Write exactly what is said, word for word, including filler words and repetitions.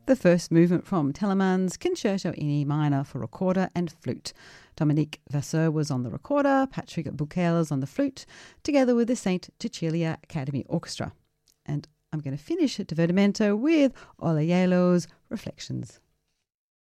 the first movement from Telemann's Concerto in E minor for recorder and flute. Dominique Vasseur was on the recorder, Patrick Bouquels on the flute, together with the Saint Cecilia Academy Orchestra. And I'm going to finish at Divertimento with Olielo's Reflections.